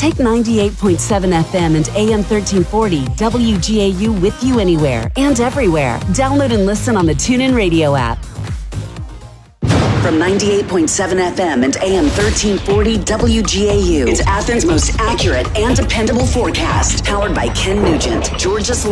Take 98.7 FM and AM 1340 WGAU with you anywhere and everywhere. Download and listen on the TuneIn Radio app. From 98.7 FM and AM 1340 WGAU, it's Athens' most accurate and dependable forecast. Powered by Ken Nugent, Georgia's